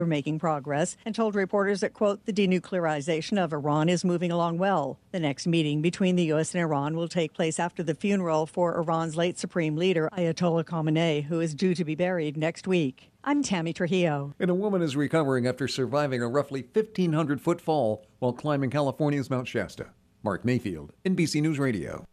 making progress and told reporters that, quote, the denuclearization of Iran is moving along well. The next meeting between the U.S. and Iran will take place after the funeral for Iran's late supreme leader, Ayatollah Khamenei, who is due to be buried next week. I'm Tammy Trujillo. And a woman is recovering after surviving a roughly 1,500-foot fall while climbing California's Mount Shasta. Mark Mayfield, NBC News Radio.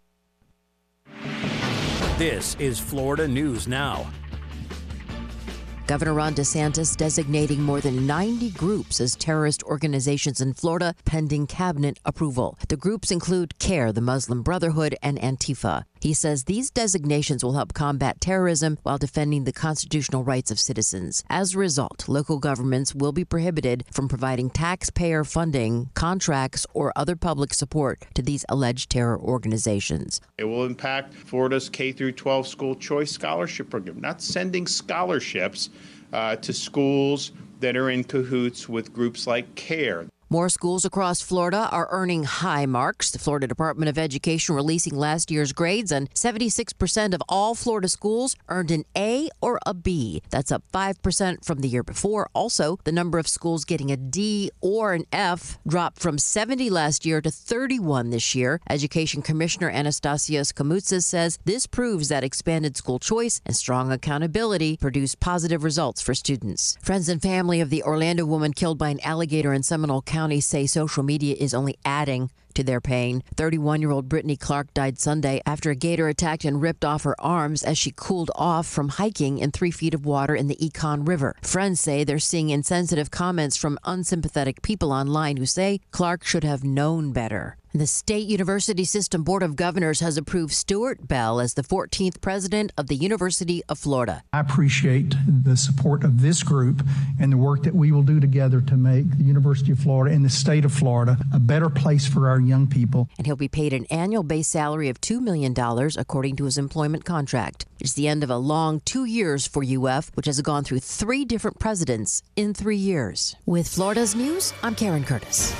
This is Florida News Now. Governor Ron DeSantis designating more than 90 groups as terrorist organizations in Florida pending cabinet approval. The groups include CARE, the Muslim Brotherhood, and Antifa. He says these designations will help combat terrorism while defending the constitutional rights of citizens. As a result, local governments will be prohibited from providing taxpayer funding, contracts, or other public support to these alleged terror organizations. It will impact Florida's K-12 school choice scholarship program, not sending scholarships to schools that are in cahoots with groups like CARE. More schools across Florida are earning high marks. The Florida Department of Education releasing last year's grades, and 76% of all Florida schools earned an A or a B. That's up 5% from the year before. Also, the number of schools getting a D or an F dropped from 70 last year to 31 this year. Education Commissioner Anastasios Koumoutsas says this proves that expanded school choice and strong accountability produce positive results for students. Friends and family of the Orlando woman killed by an alligator in Seminole County say social media is only adding to their pain. 31-year-old Brittany Clark died Sunday after a gator attacked and ripped off her arms as she cooled off from hiking in 3 feet of water in the Econ River. Friends say they're seeing insensitive comments from unsympathetic people online who say Clark should have known better. The State University System Board of Governors has approved Stuart Bell as the 14th president of the University of Florida. I appreciate the support of this group and the work that we will do together to make the University of Florida and the state of Florida a better place for our young people. And he'll be paid an annual base salary of $2 million, according to his employment contract. It's the end of a long 2 years for UF, which has gone through 3 different presidents in 3 years. With Florida's News, I'm Karen Curtis.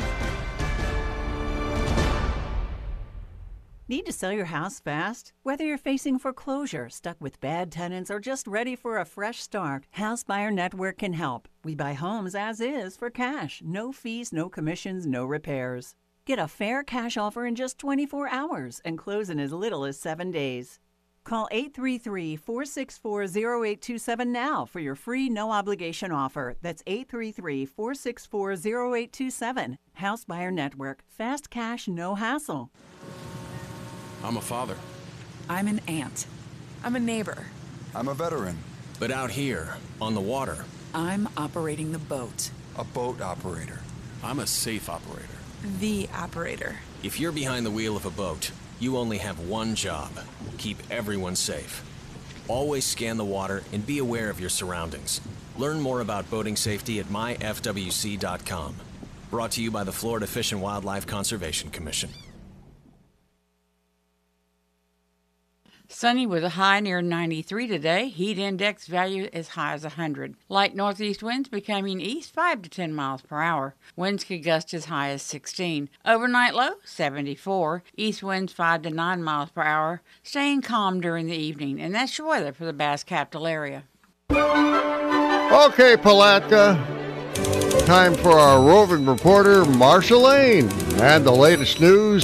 Need to sell your house fast? Whether you're facing foreclosure, stuck with bad tenants, or just ready for a fresh start, House Buyer Network can help. We buy homes as is for cash. No fees, no commissions, no repairs. Get a fair cash offer in just 24 hours and close in as little as 7 days. Call 833-464-0827 now for your free no-obligation offer. That's 833-464-0827. House Buyer Network. Fast cash, no hassle. I'm a father. I'm an aunt. I'm a neighbor. I'm a veteran. But out here, on the water, I'm operating the boat. A boat operator. I'm a safe operator. The operator. If you're behind the wheel of a boat, you only have one job. Keep everyone safe. Always scan the water and be aware of your surroundings. Learn more about boating safety at myfwc.com. Brought to you by the Florida Fish and Wildlife Conservation Commission. Sunny with a high near 93 today. Heat index value as high as 100. Light northeast winds becoming east 5 to 10 miles per hour. Winds could gust as high as 16. Overnight low 74. East winds 5 to 9 miles per hour. Staying calm during the evening. And that's your weather for the Bass Capital area. Okay, Palatka. Time for our roving reporter, Marsha Lane, and the latest news.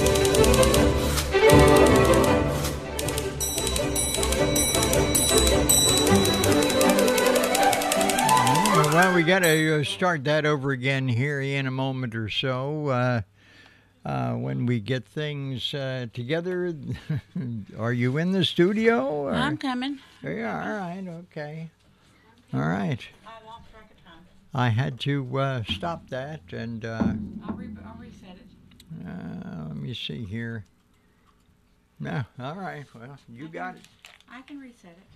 Well, we got to start that over again here in a moment or so. When we get things together, are you in the studio? Or? I'm coming. Yeah, all right, okay. All right. I lost track of time. I had to stop that, and I'll reset it. Let me see here. No, all right. Well, you got it. I can reset it.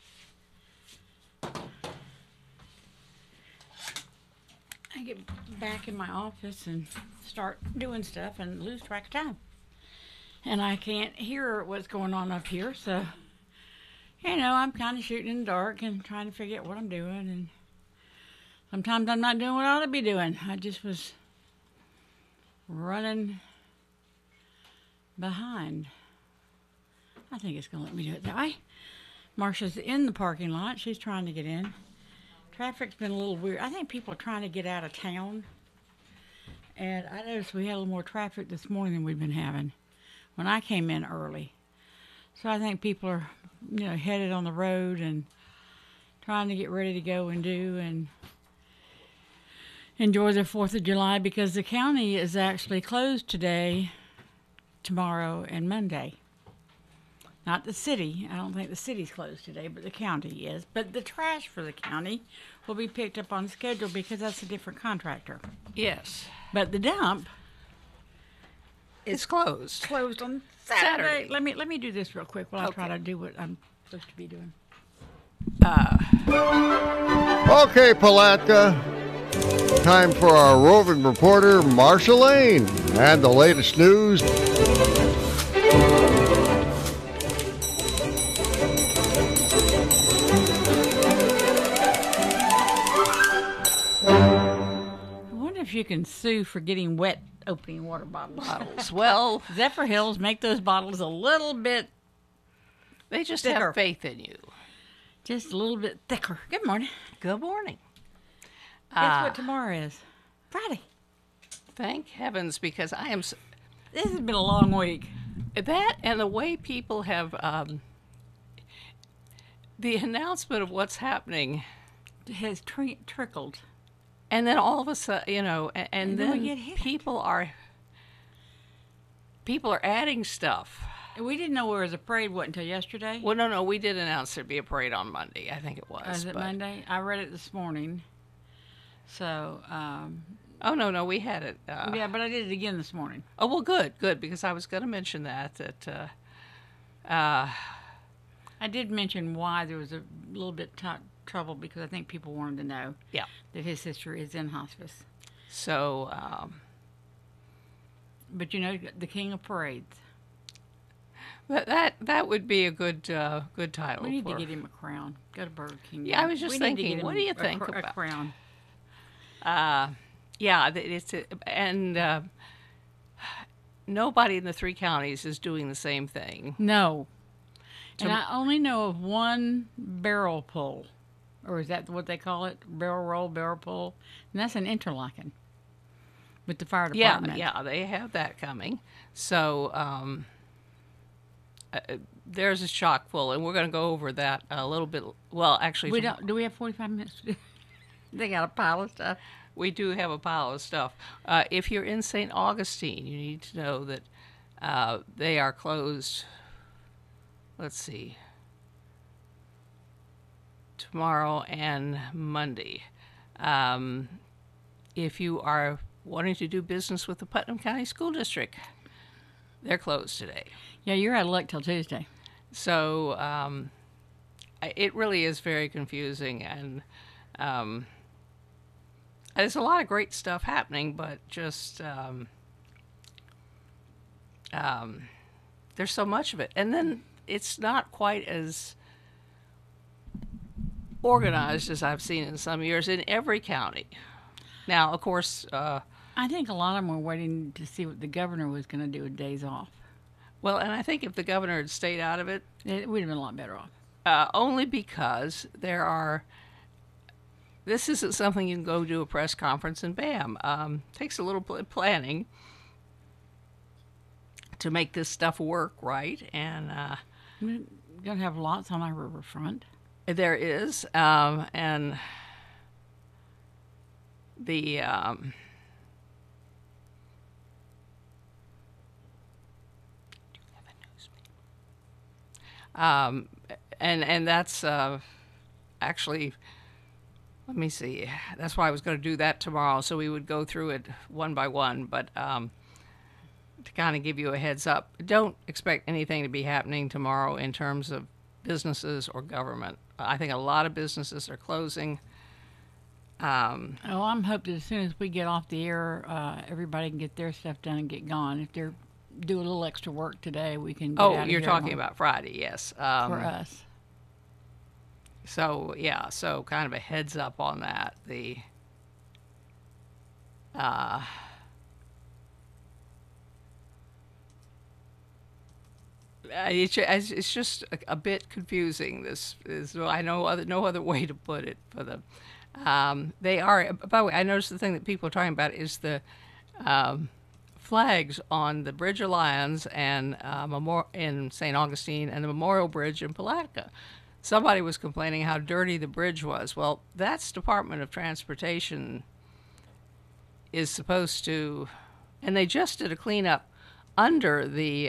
I get back in my office and start doing stuff and lose track of time. And I can't hear what's going on up here, so, I'm kind of shooting in the dark and trying to figure out what I'm doing. And sometimes I'm not doing what I ought to be doing. I just was running behind. I think it's going to let me do it that way. Marsha's in the parking lot. She's trying to get in. traffic's been a little weird. I think people are trying to get out of town. And I noticed we had a little more traffic this morning than we've been having when I came in early. So I think people are, headed on the road and trying to get ready to go and do and enjoy the 4th of July, because the county is actually closed today, tomorrow, and Monday. Not the city. I don't think the city's closed today, but the county is. But the trash for the county will be picked up on schedule because that's a different contractor. Yes. But the dump is closed. Closed on Saturday. Let me do this real quick while I try to do what I'm supposed to be doing. Okay, Palatka. Time for our roving reporter, Marsha Lane, and the latest news. I wonder if you can sue for getting wet opening water bottles. Well, Zephyrhills make those bottles a little bit they just thicker. have faith in you. Just a little bit thicker. Good morning. Good morning. Guess what tomorrow is? Friday. Thank heavens, because I am... This has been a long week. That and the way people have... the announcement of what's happening... has trickled. And then all of a sudden, and then we get hit. people are adding stuff. We didn't know there was a parade, until yesterday? Well, no, we did announce there'd be a parade on Monday. I think it was. Is it Monday? I read it this morning. So, oh, no, we had it. yeah, but I did it again this morning. Oh, well, good, because I was going to mention that I did mention why there was a little bit trouble, because I think people wanted to know that his sister is in hospice. So, but the king of parades. That would be a good title. We need to get him a crown. Go to Burger King. Yeah, I was just thinking, what do you think about a crown? And nobody in the 3 counties is doing the same thing. No. And I only know of one barrel pull, or is that what they call it? Barrel roll, barrel pull, and that's in Interlaken with the fire department. Yeah, they have that coming. So there's a chock full, and we're going to go over that a little bit. Well, actually, we don't. Do we have 45 minutes to do? They got a pile of stuff. We do have a pile of stuff. If you're in St. Augustine, you need to know that they are closed. Let's see. Tomorrow and Monday. If you are wanting to do business with the Putnam County School District, they're closed today. Yeah, you're out of luck till Tuesday. So it really is very confusing, and there's a lot of great stuff happening, but just there's so much of it. And then it's not quite as organized as I've seen in some years in every county. Now, of course... I think a lot of them were waiting to see what the governor was going to do with days off. Well, and I think if the governor had stayed out of it... It would have been a lot better off. Only because there are... This isn't something you can go do a press conference and bam. Takes a little planning to make this stuff work right. And we're going to have lots on our riverfront. There is. And the... and that's actually, let me see, that's why I was going to do that tomorrow, so we would go through it one by one, but to kind of give you a heads up, don't expect anything to be happening tomorrow in terms of businesses or government. I think a lot of businesses are closing. I'm hoping as soon as we get off the air, everybody can get their stuff done and get gone. If they're do a little extra work today, we can get out of you're here talking about Friday, yes. For us. So, yeah, so kind of a heads up on that. It's just a bit confusing. This is, I know no other way to put it for the They are. By the way, I noticed the thing that people are talking about is the flags on the Bridge of Lions and in St. Augustine and the Memorial Bridge in Palatka. Somebody was complaining how dirty the bridge was. Well, that's Department of Transportation is supposed to, and they just did a cleanup under the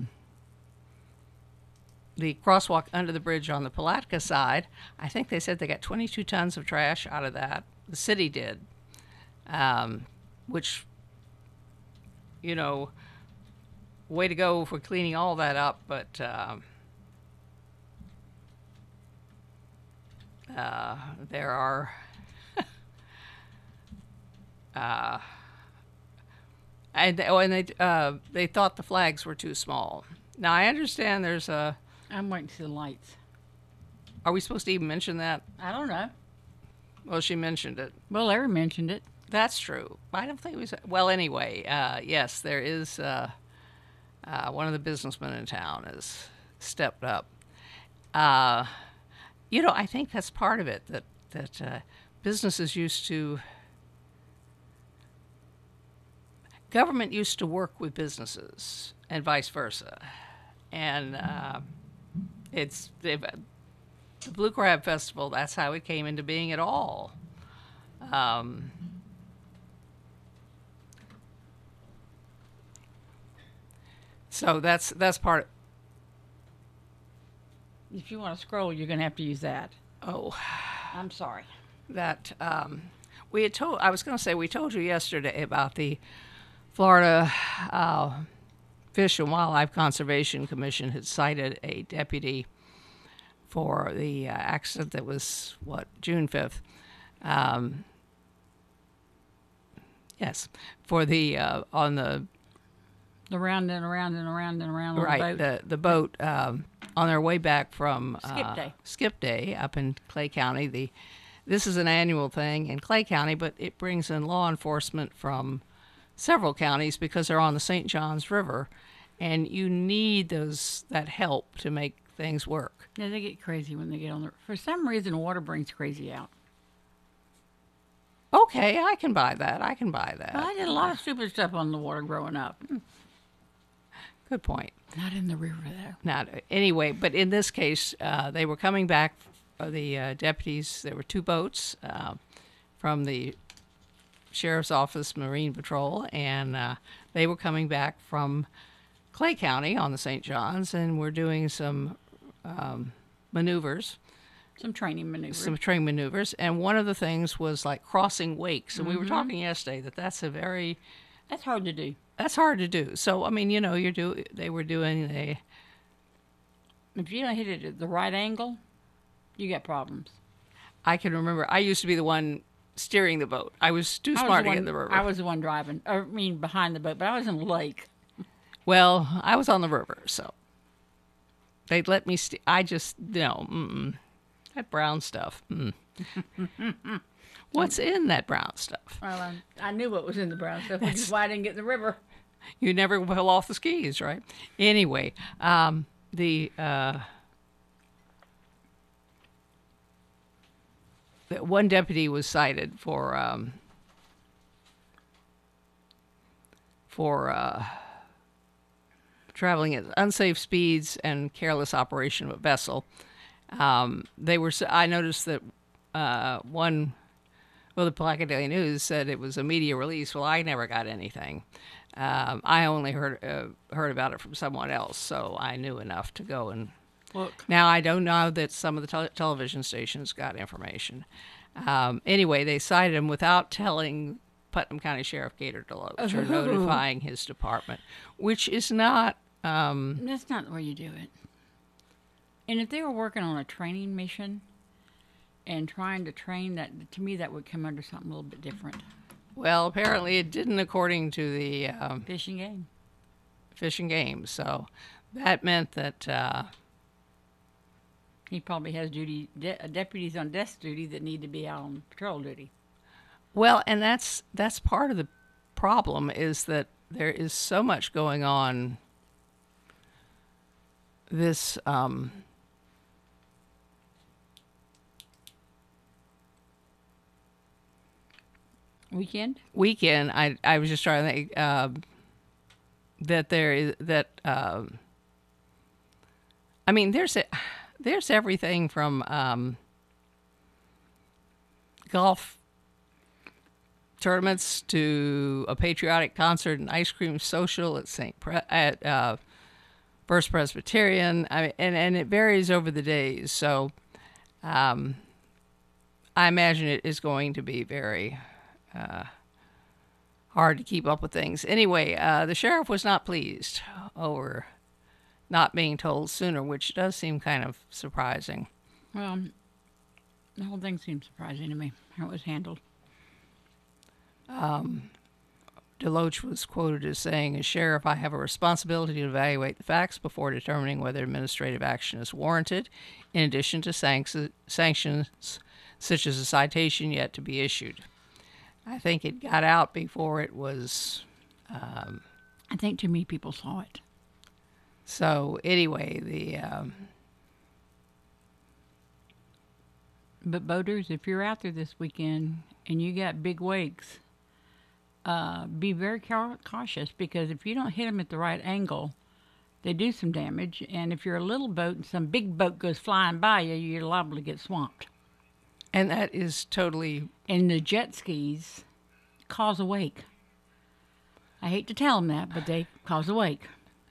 crosswalk under the bridge on the Palatka side. I think they said they got 22 tons of trash out of that. The city did, which, you know, way to go for cleaning all that up, but there are and they thought the flags were too small. Now I understand there's a. I'm waiting to see the lights. Are we supposed to even mention that? I don't know. Well, she mentioned it. Well, Larry mentioned it. That's true. I don't think it was. Well, anyway, yes, there is one of the businessmen in town has stepped up. You know, I think that's part of it, that businesses used to, government used to work with businesses and vice versa. And the Blue Crab Festival, that's how it came into being at all. So that's part. If you want to scroll, you're going to have to use that. Oh, I'm sorry. That we had told. I was going to say we told you yesterday about the Florida Fish and Wildlife Conservation Commission had cited a deputy for the accident that was June 5th. Yes, for the on the round and around and around and around. Right, the boat on their way back from Skip Day up in Clay County. This is an annual thing in Clay County, but it brings in law enforcement from several counties because they're on the St. Johns River, and you need that help to make things work. Yeah, they get crazy when they get on there. For some reason, water brings crazy out. Okay, I can buy that. Well, I did a lot of stupid stuff on the water growing up. Good point. Not in the river, though. Anyway, but in this case, they were coming back, the deputies, there were two boats from the Sheriff's Office Marine Patrol, and they were coming back from Clay County on the St. Johns, and we're doing some maneuvers. Some training maneuvers. And one of the things was like crossing wakes, and we were talking yesterday that's hard to do. That's hard to do. So, I mean, you know, they were doing if you don't hit it at the right angle, you got problems. I can remember, I used to be the one steering the boat. I was too smart to get in the river. I was the one driving, behind the boat, but I was in the lake. Well, I was on the river, so they'd let me I just, that brown stuff. What's in that brown stuff? Well, I knew what was in the brown stuff, which is why I didn't get in the river. You never fell off the skis, right? Anyway, the one deputy was cited for traveling at unsafe speeds and careless operation of a vessel. I noticed that the Palatka Daily News said it was a media release. Well, I never got anything. I only heard about it from someone else, so I knew enough to go and look. Now, I don't know that some of the television stations got information. Anyway, they cited him without telling Putnam County Sheriff Gator Deloach or notifying his department, which is not... That's not the way you do it. And if they were working on a training mission and trying to train, that to me that would come under something a little bit different. Well, apparently it didn't, according to the Fish and Game. So that meant that he probably has deputies on desk duty that need to be out on patrol duty. Well, and that's part of the problem, is that there is so much going on. This Weekend. I was just trying to think that there is that. I mean, there's everything from golf tournaments to a patriotic concert and ice cream social at First Presbyterian. I mean, and it varies over the days. So I imagine it is going to be very hard to keep up with things. Anyway, the sheriff was not pleased over not being told sooner, which does seem kind of surprising. Well, the whole thing seems surprising to me, how it was handled. Deloach was quoted as saying, as sheriff, I have a responsibility to evaluate the facts before determining whether administrative action is warranted, in addition to sanctions such as a citation yet to be issued. I think it got out before it was... I think too many people saw it. So, anyway, But boaters, if you're out there this weekend and you got big wakes, be very cautious, because if you don't hit them at the right angle, they do some damage. And if you're a little boat and some big boat goes flying by you, you're liable to get swamped. And that is totally... And the jet skis cause a wake. I hate to tell them that, but they cause a wake.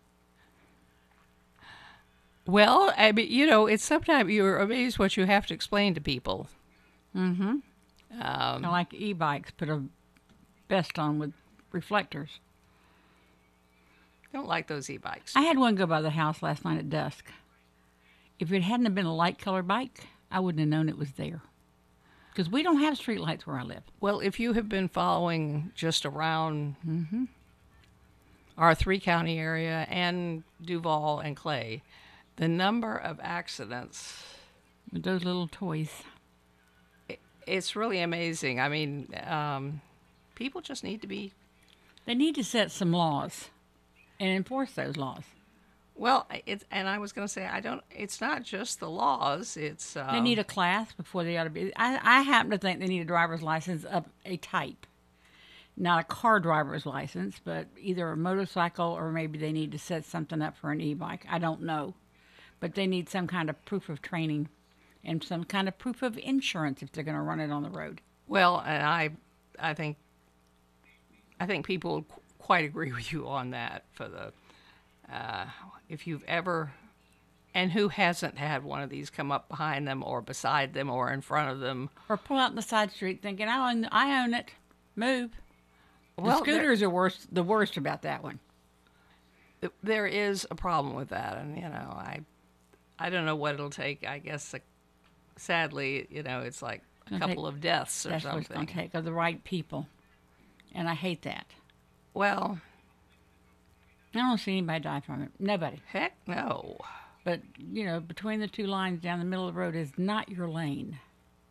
Well, I mean, you know, it's sometimes you're amazed what you have to explain to people. Mm-hmm. I like e-bikes, put a vest on with reflectors. Don't like those e-bikes. I had one go by the house last night at dusk. If it hadn't have been a light colored bike, I wouldn't have known it was there. Because we don't have street lights where I live. Well, if you have been following just around our three-county area and Duval and Clay, the number of accidents... With those little toys. It's really amazing. I mean, people just need to be... They need to set some laws and enforce those laws. Well, and I was going to say, it's not just the laws, it's... They need a class before they ought to be... I happen to think they need a driver's license of a type. Not a car driver's license, but either a motorcycle, or maybe they need to set something up for an e-bike. I don't know. But they need some kind of proof of training and some kind of proof of insurance if they're going to run it on the road. Well, and I think people quite agree with you on that. For the if you've ever, and who hasn't had one of these come up behind them or beside them or in front of them, or pull out in the side street thinking, I own it, move. Well, the scooters are the worst about that one. There is a problem with that, and you know, I don't know what it'll take. I guess, sadly, you know, it's like a couple of deaths or something. That's what it's going to take, of the right people, and I hate that. Well, I don't see anybody die from it. Nobody. Heck no. But, you know, between the two lines down the middle of the road is not your lane.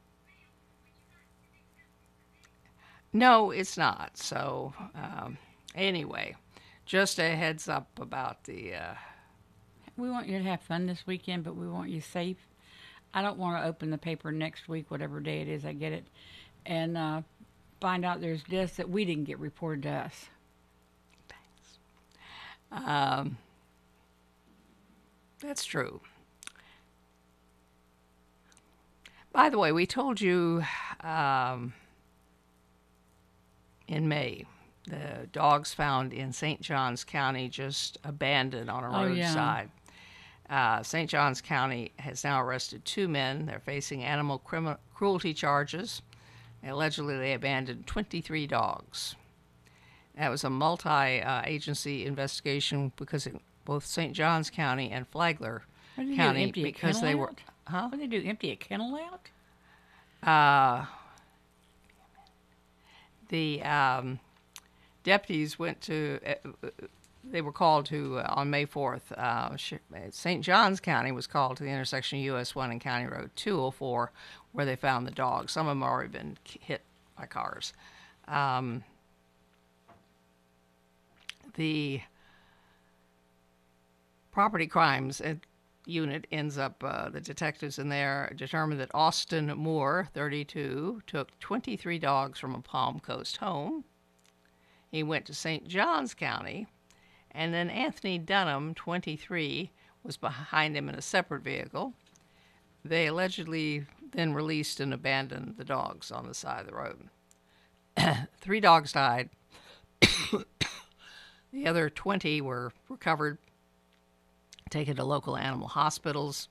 No, it's not. So, anyway, just a heads up about the... We want you to have fun this weekend, but we want you safe. I don't want to open the paper next week, whatever day it is I get it, and find out there's deaths that we didn't get reported to us. That's true. By the way, we told you in May, the dogs found in St. Johns County just abandoned on a roadside. St. Johns County has now arrested 2 men. They're facing animal cruelty charges. Allegedly, they abandoned 23 dogs. That was a multi-agency investigation because both St. Johns County and Flagler County, because they were... What did they do, empty a kennel out? The deputies went to... they were called to, on May 4th, St. Johns County was called to the intersection of US 1 and County Road 204, where they found the dogs. Some of them have already been hit by cars. The property crimes unit ends up, the detectives in there determined that Austin Moore, 32, took 23 dogs from a Palm Coast home. He went to St. Johns County, and then Anthony Dunham, 23, was behind him in a separate vehicle. They allegedly then released and abandoned the dogs on the side of the road. 3 dogs died. The other 20 were recovered, taken to local animal hospitals.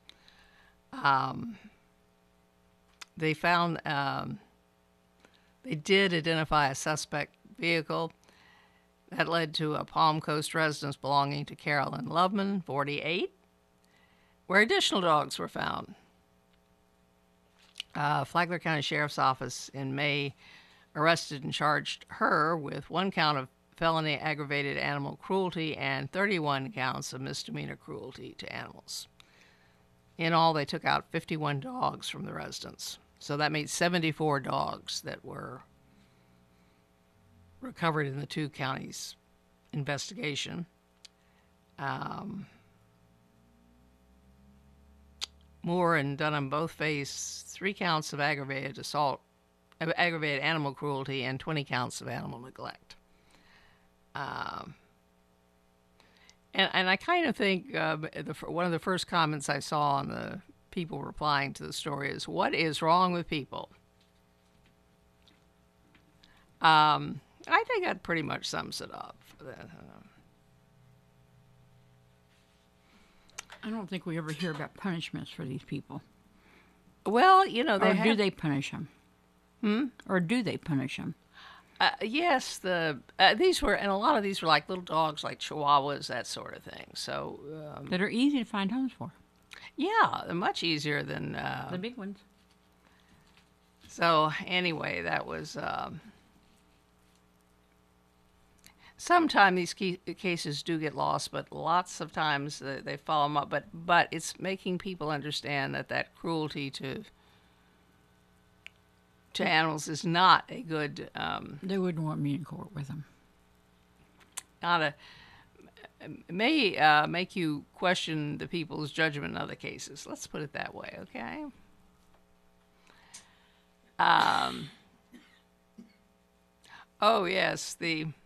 They found, they did identify a suspect vehicle that led to a Palm Coast residence belonging to Carolyn Loveman, 48, where additional dogs were found. Flagler County Sheriff's Office in May arrested and charged her with 1 count of felony aggravated animal cruelty and 31 counts of misdemeanor cruelty to animals. In all, they took out 51 dogs from the residence. So that made 74 dogs that were recovered in the 2 counties' investigation. Moore and Dunham both face 3 counts of aggravated assault, aggravated animal cruelty, and 20 counts of animal neglect. And I kind of think one of the first comments I saw on the people replying to the story is, "What is wrong with people?" I think that pretty much sums it up. I don't think we ever hear about punishments for these people. Well, you know, do they punish them? Or do they punish them? Yes, these were, and a lot of these were like little dogs, like Chihuahuas, that sort of thing. So that are easy to find homes for. Yeah, they're much easier than the big ones. So anyway, that was. Sometimes these cases do get lost, but lots of times they follow them up. But it's making people understand that cruelty to animals is not a good. They wouldn't want me in court with them. May make you question the people's judgment in other cases. Let's put it that way, okay? Oh yes,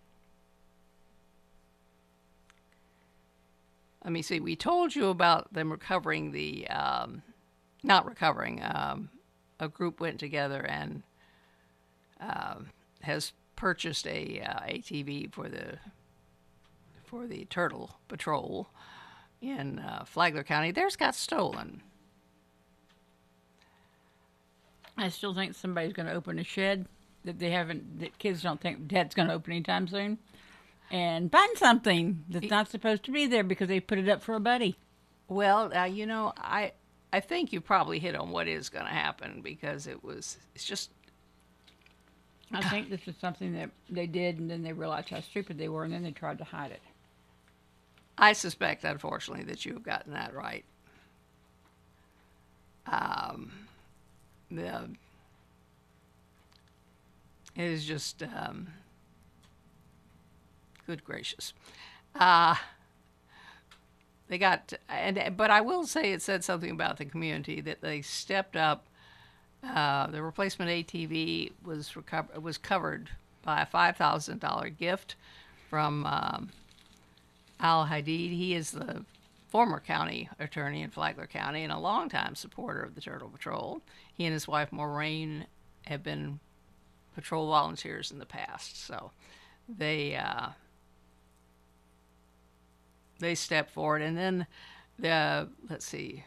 Let me see. We told you about them recovering not recovering. A group went together and has purchased a ATV for the Turtle Patrol in Flagler County. Theirs got stolen. I still think somebody's going to open a shed that kids don't think Dad's going to open anytime soon, and find something that's not supposed to be there because they put it up for a buddy. Well, you know, I think you probably hit on what is going to happen because it's just. I think this is something that they did, and then they realized how stupid they were, and then they tried to hide it. I suspect, unfortunately, that you've gotten that right. It is just, good gracious. They got, but I will say it said something about the community that they stepped up. The replacement ATV was covered by a $5,000 gift from Al Hadid. He is the former county attorney in Flagler County and a longtime supporter of the Turtle Patrol. He and his wife Maureen have been patrol volunteers in the past, so they stepped forward. And then let's see.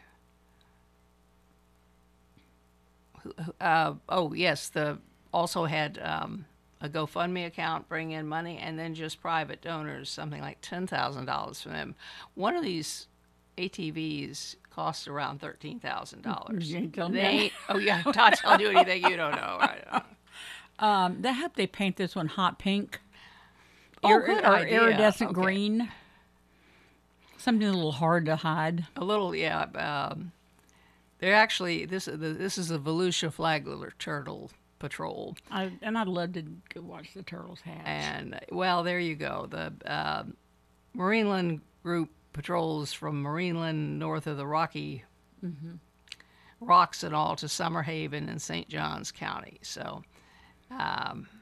Also had a GoFundMe account bring in money, and then just private donors, something like $10,000 from them. One of these ATVs costs around $13,000. You ain't telling me. Oh yeah, I'm not telling you anything you don't know, right? They hope they paint this one hot pink. Good idea. Iridescent green. Something a little hard to hide. A little, yeah. They're actually this is the Volusia Flagler Turtle Patrol. I'd love to go watch the turtles hatch. And well, there you go. The Marineland group patrols from Marineland north of the Rocky Rocks and all to Summer Haven and St. Johns County. So